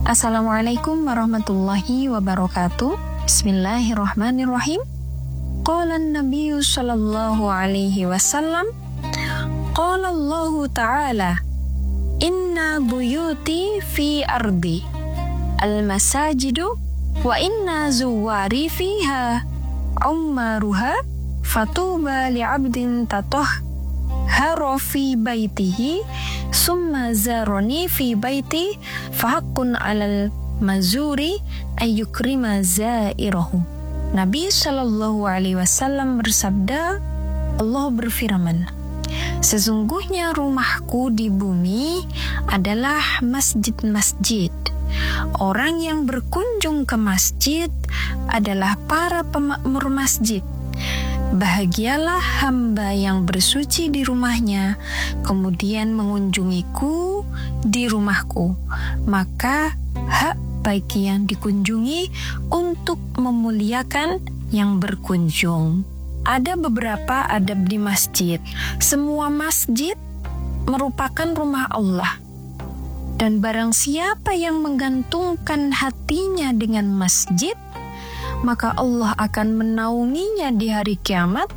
Assalamualaikum warahmatullahi wabarakatuh. Bismillahirrahmanirrahim. Qala an-nabiyyu sallallahu alaihi wasallam, qala Allah ta'ala, inna buyuti fi ardi al-masajidu wa inna zuwari fiha ummaruha fatuba li'abdin tatahhara fi baitihi summa zaroni fi baiti fahaqqun 'alal mazuri ayyukrima zairahu. Nabi Shallallahu Alaihi Wasallam bersabda, Allah berfirman, sesungguhnya rumahku di bumi adalah masjid-masjid. Orang yang berkunjung ke masjid adalah para pemakmur masjid. Bahagialah hamba yang bersuci di rumahnya, kemudian mengunjungiku di rumahku. Maka hak bagi yang dikunjungi untuk memuliakan yang berkunjung. Ada beberapa adab di masjid. Semua masjid merupakan rumah Allah. Dan barang siapa yang menggantungkan hatinya dengan masjid, maka Allah akan menaunginya di hari kiamat,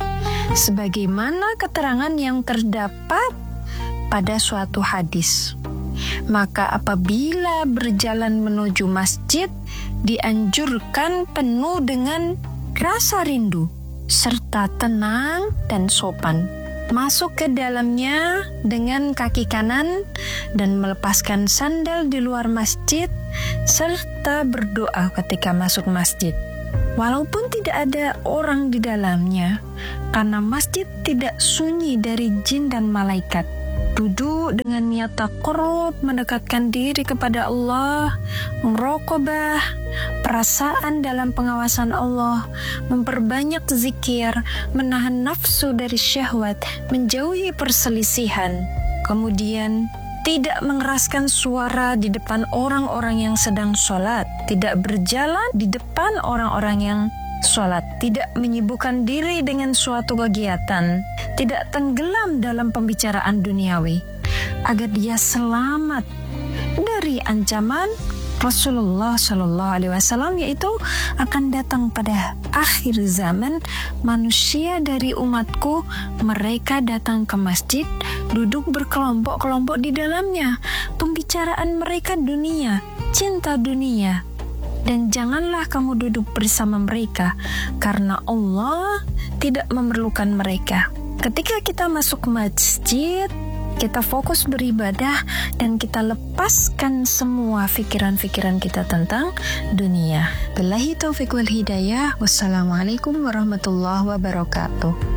sebagaimana keterangan yang terdapat pada suatu hadis. Maka apabila berjalan menuju masjid, dianjurkan penuh dengan rasa rindu, serta tenang dan sopan. Masuk ke dalamnya dengan kaki kanan dan melepaskan sandal di luar masjid, serta berdoa ketika masuk masjid. Walaupun tidak ada orang di dalamnya, karena masjid tidak sunyi dari jin dan malaikat. Duduk dengan niat taqarrub, mendekatkan diri kepada Allah, muraqabah, perasaan dalam pengawasan Allah, memperbanyak zikir, menahan nafsu dari syahwat, menjauhi perselisihan. Kemudian tidak mengeraskan suara di depan orang-orang yang sedang sholat, tidak berjalan di depan orang-orang yang sholat, tidak menyibukkan diri dengan suatu kegiatan, tidak tenggelam dalam pembicaraan duniawi, agar dia selamat dari ancaman Rasulullah Shallallahu Alaihi Wasallam, yaitu akan datang pada akhir zaman manusia dari umatku, mereka datang ke masjid, duduk berkelompok-kelompok di dalamnya, pembicaraan mereka dunia, cinta dunia. Dan janganlah kamu duduk bersama mereka, karena Allah tidak memerlukan mereka. Ketika kita masuk masjid, kita fokus beribadah dan kita lepaskan semua pikiran-pikiran kita tentang dunia. Billahi taufiq wal hidayah. Wassalamualaikum warahmatullahi wabarakatuh.